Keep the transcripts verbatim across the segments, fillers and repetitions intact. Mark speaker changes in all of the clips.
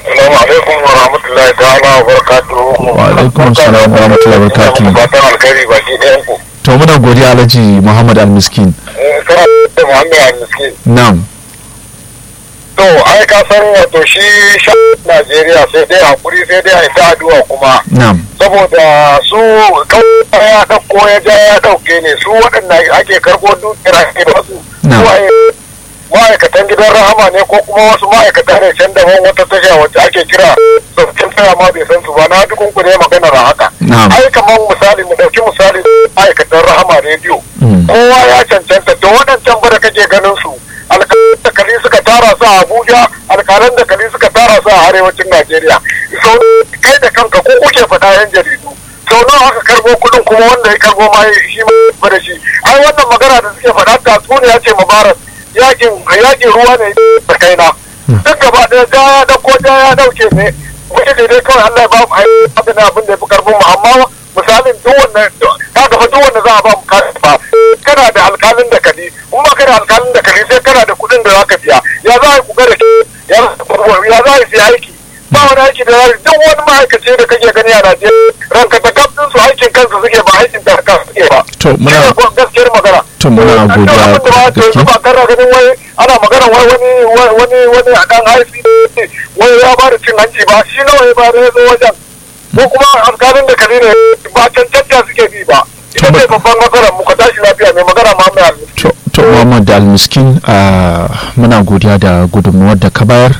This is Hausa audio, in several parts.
Speaker 1: Assalamu alaikum wa rahmatullahi ta'ala wa barakatuhu.
Speaker 2: Wa alaikum assalam wa rahmatullahi wa barakatuhu.
Speaker 1: Fatan alkhairi baki ɗayan ku.
Speaker 2: To muna godiya Alhaji Muhammad Al-Miskin.
Speaker 1: Eh kana da Muhammad Al-Miskin.
Speaker 2: Na'am.
Speaker 1: To ai ka san wato shi sha Najeriya sai dai hakuri sai dai ta addu'a kuma.
Speaker 2: Na'am.
Speaker 1: Saboda su kawai ya dauko ya ja ya dauke ne su waɗanda ake karɓo dukiyar ake da su.
Speaker 2: Na'am.
Speaker 1: Ma'aikatan gidan rahama ne ko kuma wasu ma'aikata ne can daban wata tasha wacce ake kira sautin tsaya ma bai san su ba na dukun ku ne maganar haka. Ai kamar misali mu dauki misali ma'aikatan rahama rediyo. Kowa ya cancanta to waɗancan ba da kake ganin su alƙalan da kali suka tara su a Abuja alƙalan da kali suka tara su a arewacin Najeriya. Sau kai da kanka ko kuke faɗa yan jaridu. Sau nawa aka karɓo kuɗin kuma wanda ya karɓo ma shi ma da shi. Ai wannan magana da suke faɗa tatsuniya ce Mubarak. yakin yakin ruwa ne da kaina duk gaba ɗaya ja ya dauko ja ya dauke ne wani da dai kawai Allah ya ba mu abin abin da ya fi karfin mu amma misalin duk wannan ka gaba duk wanda za a ba mu ba kana da alkalin da kadi kuma kana alkalin da kadi sai kana da kuɗin da za ka biya ya za a yi kuka da ya ya za a yi siya aiki ba wani aiki da zai duk wani ma'aikaci da kake gani a Najeriya ranka ta kafin su aikin kansu suke ba aikin da kansu suke ba
Speaker 2: to muna
Speaker 1: gaskiyar magana
Speaker 2: to muna godiya gaske
Speaker 1: ba kana ganin wai ana magana wai wani wani wani a dan haifi wai ya ba da cin hanci ba shi nawa ya ba da yazo wajen ko kuma alƙalin da kare ne ba cancanta suke bi ba ita ne babban matsalar mu ka tashi lafiya mai magana Muhammad
Speaker 2: to to Muhammad Al-Miskin muna godiya da gudunmuwar da ka bayar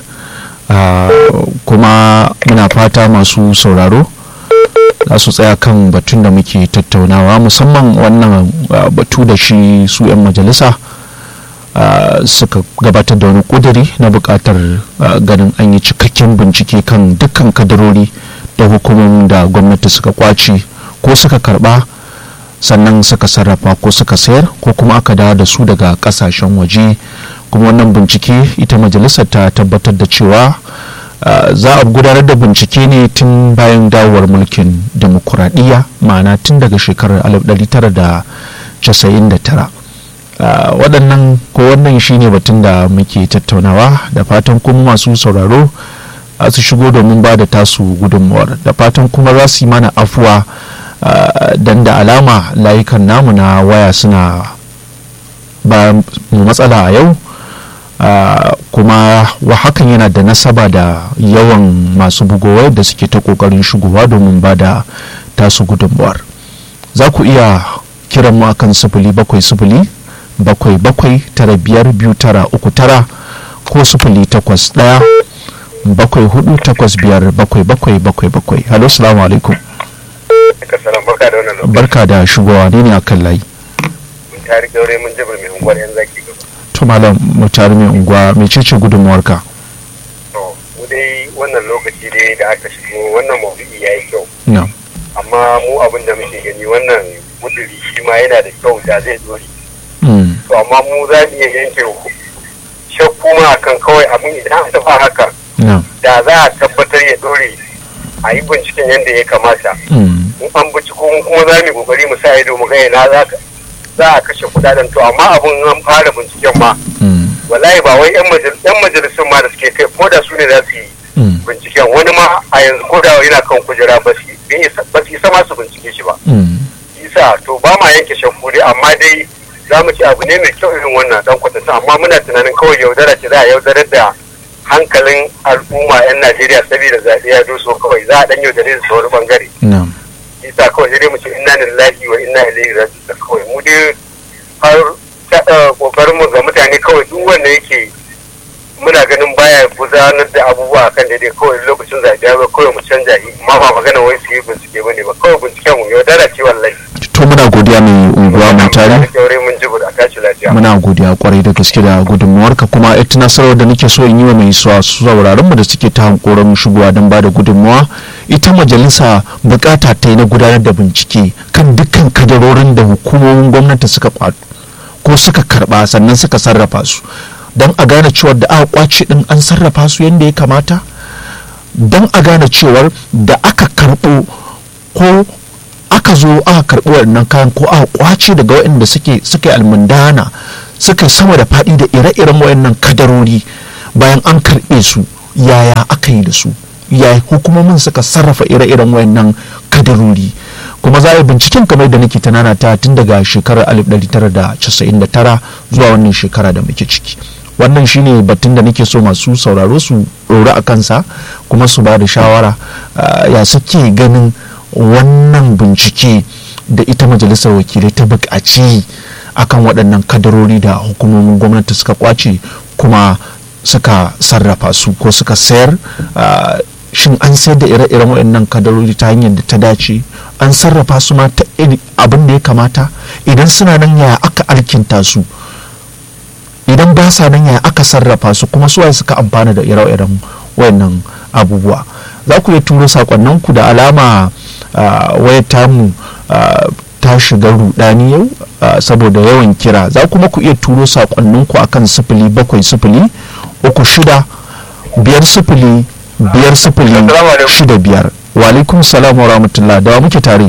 Speaker 2: kuma muna fata masu sauraro za su tsaya kan batun da muke tattaunawa musamman wannan batu da shi su 'yan majalisa suka gabatar da wani kuduri na bukatar ganin an yi cikakken bincike kan dukkan kadarori da hukumomin da gwamnati suka kwace ko suka karba sannan suka sarrafa ko suka sayar ko kuma aka dawo da su daga kasashen waje kuma wannan bincike ita majalisar ta tabbatar da cewa Uh, za a gudanar da bincike ne tun bayan dawowar mulkin demokuraɗiyya ma'ana tun daga shekarar alif ɗari tara da casa'in da tara uh, waɗannan ko wannan shine batun da muke tattaunawa da fatan kuma masu sauraro uh, su shigo domin ba da tasu gudunmuwar da fatan kuma za su yi mana afuwa uh, dan da alama layukan namu na waya suna ba mu matsala a yau Uh, kuma wa hakan yana da nasaba da yawan masu bugowar da suke ta kokarin shigowa domin ba da tasu gudunmuwar za ku iya kiran mu akan sifili bakwai sifili bakwai bakwai tara biyar biyu tara uku tara ko sifili takwas ɗaya bakwai hudu takwas biyar bakwai bakwai bakwai bakwai. Halo, salamu alaikum. Barka da shigowa, ne ne akan layi.
Speaker 1: Tare gaure mun jibir mai unguwar yan zaki gaba.
Speaker 2: To malam mutare mai unguwa mai cece gudunmuwarka?
Speaker 1: To mu dai wannan lokaci dai da aka shigo wannan maudu'i yayi kyau.
Speaker 2: No.
Speaker 1: Amma mu abin da muke gani wannan kuduri shi ma yana da kyau da zai dore.
Speaker 2: Mm.
Speaker 1: To amma mu za mu iya yanke shakku ma akan kawai abin idan aka ba haka.
Speaker 2: No.
Speaker 1: Da za a tabbatar ya dore a yi binciken yadda ya kamata.
Speaker 2: Mm.
Speaker 1: In an binciko kuma za mu yi kokari mu sa ido mu ga ina za ka za a kashe kudaden to amma abun an fara binciken ma wallahi ba wai yan majalisun ma da suke kai ko da su ne za su yi binciken wani ma a yanzu ko da yana kan kujera ba su isa ma su bincike shi ba isa to ba ma yanke shakku dai amma dai za mu ci abu ne mai kyau irin wannan dan kwatanta amma muna tunanin kawai yaudara ce za a yaudarar da hankalin al'umma yan Najeriya saboda zaɓe ya doso kawai za a dan yaudare su wani bangare isa kawai sai dai mu ce inna lillahi wa inna ilaihi raji'un kawai mu dai har kokarin mu ga mutane kawai duk wanda yake muna ganin baya gudanar da abubuwa kan daidai kawai lokacin zaɓe ya zo kawai mu canja yi amma ba magana wai su yi bincike ba ne ba kawai binciken mu yaudara ce wallahi.
Speaker 2: To muna godiya mai unguwa mai tare. Muna godiya kwarai da gaske da gudunmuwarka kuma ita nasarar da nake so in yi wa mai sauraron mu da suke ta hankoron shigowa don ba da gudunmuwa ita majalisa bukata ta yi na gudanar da bincike kan dukkan kadarorin da hukumomin gwamnati suka kwato ko suka karba sannan suka sarrafa su don a gane cewar da aka kwace din an sarrafa su yadda ya kamata don a gane cewar da aka karbo ko aka zo aka karbi wannan kayan ko aka kwace daga waɗanda suke suke almundana suka sama da faɗi da ire-iren waɗannan kadarori bayan an karɓe su yaya aka yi da su, yaya hukumomin suka sarrafa ire-iren wayannan kadarori. Kuma za a yi binciken kamar da nake tanana ta tun daga shekarar alif ɗari tara da casa'in da tara zuwa wannan shekara da muke ciki. Wannan shine batun da nake so masu sauraro su ɗori a kansa kuma su ba da shawara ya suke ganin wannan bincike da ita majalisar wakilai ta buƙaci akan waɗannan kadarori da hukumomin gwamnati suka kwace kuma suka sarrafa su ko suka sayar. Shin an sayar da ire-iren waɗannan kadarori ta hanyar da ta dace, an sarrafa su ma ta abin da ya kamata? Idan suna nan yaya aka alkinta su, idan ba sa nan yaya aka sarrafa su, kuma suwaye suka amfana da ire-iren waɗannan abubuwa? Za ku iya turo sakonninku da alama wayar tamu ta shiga rudani yau saboda yawan kira. Za kuma ku iya turo sakonninku akan sifili bakwai sifili uku shida biyar sifili biyar sifili shida biyar. Wa alaikum salam wa rahmatullah. Da muke tare?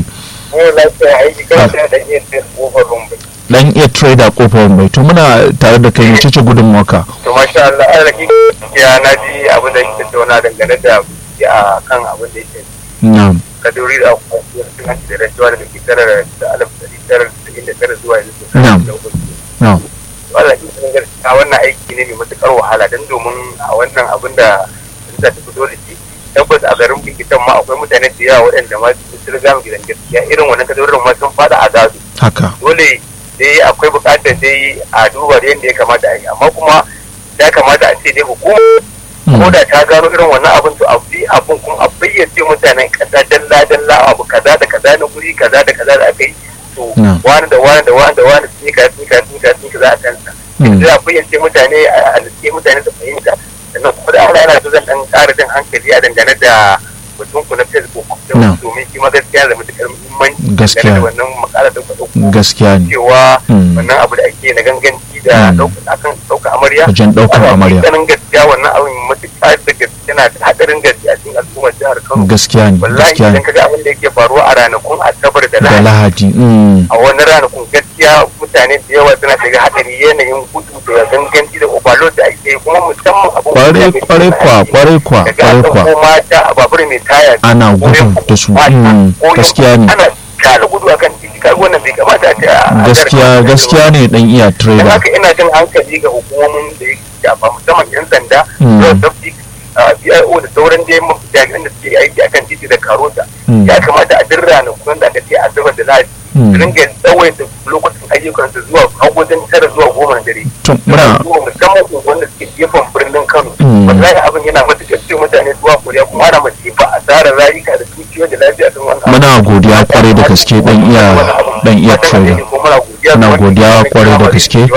Speaker 2: Dan iya trader kofar mai. To muna tare da kai, cece gudun waka.
Speaker 1: To masha Allah, an raki ya na ji abin da yake tattauna dangane da a kan abin da yake.
Speaker 2: Na'am.
Speaker 1: Kaduri da kuma hanci da rashawa daga shekarar da alif ɗari tara da tara zuwa yanzu.
Speaker 2: Na'am. Na'am.
Speaker 1: Wannan gaskiya wannan aiki ne mai matukar wahala, don domin a wannan abin da za ta fito da shi tabbas a garin bikitan ma akwai mutane da yawa waɗanda ma sun riga mu gidan gaskiya irin wannan kadurin ma sun fada a gazu.
Speaker 2: Haka.
Speaker 1: Dole dai akwai buƙatar dai a duba da yadda ya kamata a yi, amma kuma ya kamata a ce dai hukuma ko da ta gano irin wannan abin to a bi abin kuma a bayyace mutanen ƙasa dalla dalla abu kaza da kaza na guri kaza da kaza da aka yi to wani da wani da wani da wani sun yi kaza sun kaza sun kaza sun kaza a kansa. Sai a bayyace mutane a alƙe mutane su fahimta. Sannan kuma da Allah yana so zan ɗan ƙara jan hankali a dangane da batun ku na Facebook domin shi ma gaskiya da matuƙar muhimmanci dangane da wannan makala da kuka
Speaker 2: gaskiya ne
Speaker 1: cewa wannan abu da ake na ganganci da akan ɗauka amarya
Speaker 2: wajen ɗaukar amarya
Speaker 1: ganin gaskiya wannan abin matuƙar da gaskiya na da haɗarin gaskiya a cikin al'ummar jihar Kano
Speaker 2: gaskiya ne
Speaker 1: wallahi idan kaga abin da yake faruwa a ranakun Asabar da
Speaker 2: Lahadi
Speaker 1: a wani ranakun gaskiya mutane da yawa suna shiga haɗari yanayin gudu da ganganci da overload da ake kuma musamman abin
Speaker 2: kwarai kwarai kwa kwarai kwa kwarai kwa
Speaker 1: mata a babur mai taya
Speaker 2: ana gudu da su gaskiya ne
Speaker 1: ana kala gudu akan titi kai wannan bai kamata a
Speaker 2: gaskiya gaskiya ne dan iya trader.
Speaker 1: Haka ina jin hankali ga hukumomin da yake shafa musamman yan sanda road safety B I O da sauran dai jami'an da suke aiki akan titi da karota ya kamata a dirra na kuma da aka ce a zubar da lafi ringa tsawaita lokacin ayyukansu zuwa wajen tara zuwa goma na dare.
Speaker 2: Muna
Speaker 1: musamman wanda suke gefen birnin Kano. Wallahi abin yana matuƙar ce mutane zuwa kuriya kuma ana masifa a tsara rayuka da dukiyoyi da lafiya sun wannan.
Speaker 2: Muna godiya kwarai da gaske dan iya dan iya trader. Muna godiya kwarai da gaske.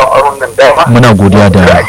Speaker 2: Muna godiya da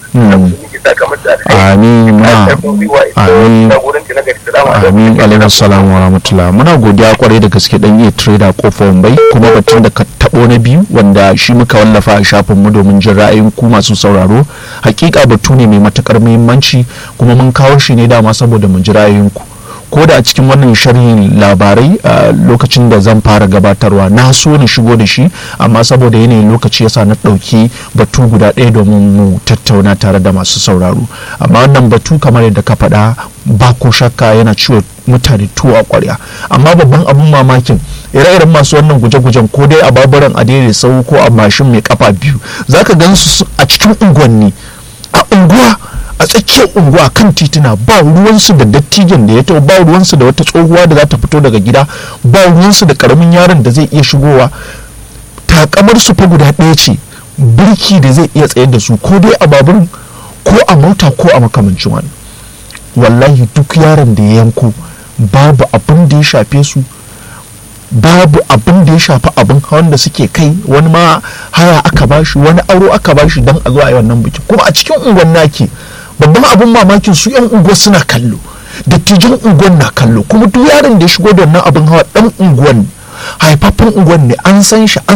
Speaker 2: amin muna amin amin alaihi salamu wa rahmatullah. Muna godiya kwarai da gaske dan iya trader kofar bai kuma batun da ka tabo na biyu wanda shi muka wallafa a shafin mu domin jin ra'ayin ku masu sauraro. Hakika batu ne mai matakar muhimmanci kuma mun kawo shi ne dama saboda mun ji ra'ayin ku. Ko da a cikin wannan sharhin labarai a lokacin da zan fara gabatarwa na so na shigo da shi amma saboda yanayin lokaci yasa na ɗauki batu guda ɗaya domin mu tattauna tare da masu sauraro. Amma wannan batu kamar yadda ka faɗa ba ko shakka yana ciwo mutane tuwo a ƙwarya. Amma babban abun mamakin ire-iren masu wannan guje-gujen ko dai a baburan a daidai sau ko a mashin mai kafa biyu zaka gan su a cikin unguwanni a unguwa a tsakiyar unguwa kan tituna ba ruwansu da dattijan da ya taɓa ba ruwansu da wata tsohuwa da za ta fito daga gida ba ruwansu da karamin yaron da zai iya shigowa takamar su fa guda ɗaya ce birki da zai iya tsayar da su ko dai a babur ko a mota ko a makamancin wani. Wallahi duk yaron da ya yanko babu abin da ya shafe su babu abin da ya shafi abin hawan da suke kai wani ma haya aka bashi wani aro aka bashi don a zo a yi wannan bikin kuma a cikin unguwan naki babban abin mamakin su yan unguwa suna kallo dattijan unguwan na kallo kuma duk yaron da ya shigo da wannan abin hawa dan unguwan haifaffen unguwan ne an san shi an